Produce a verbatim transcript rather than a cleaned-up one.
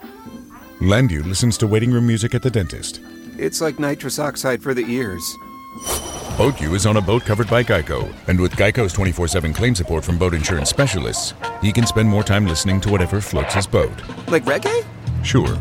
Landu listens to waiting room music at the dentist. It's like nitrous oxide for the ears. BoatU is on a boat covered by Geico, and with Geico's twenty-four seven claim support from boat insurance specialists, he can spend more time listening to whatever floats his boat. Like reggae? Sure.